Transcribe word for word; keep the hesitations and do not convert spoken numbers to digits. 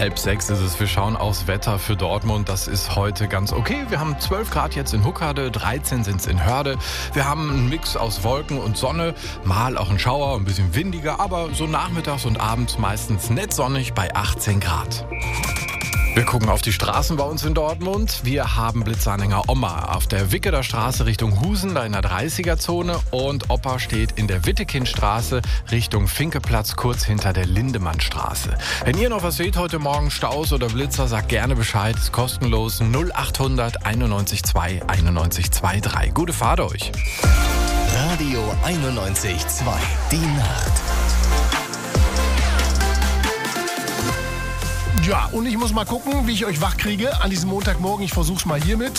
Halb sechs ist es. Wir schauen aufs Wetter für Dortmund. Das ist heute ganz okay. Wir haben zwölf Grad jetzt in Huckade, dreizehn sind es in Hörde. Wir haben einen Mix aus Wolken und Sonne, mal auch ein Schauer, ein bisschen windiger, aber so nachmittags und abends meistens nett sonnig bei achtzehn Grad. Wir gucken auf die Straßen bei uns in Dortmund. Wir haben Blitzanhänger Oma auf der Wicketer Straße Richtung Husen, da in der dreißiger-Zone. Und Opa steht in der Wittekindstraße Richtung Finkeplatz, kurz hinter der Lindemannstraße. Wenn ihr noch was seht heute Morgen, Staus oder Blitzer, sagt gerne Bescheid. Ist kostenlos null achthundert einundneunzig zwei einundneunzig drei. Gute Fahrt euch. Radio einundneunzig Komma zwei. Die Nacht. Ja, und ich muss mal gucken, wie ich euch wach kriege an diesem Montagmorgen. Ich versuch's mal hiermit.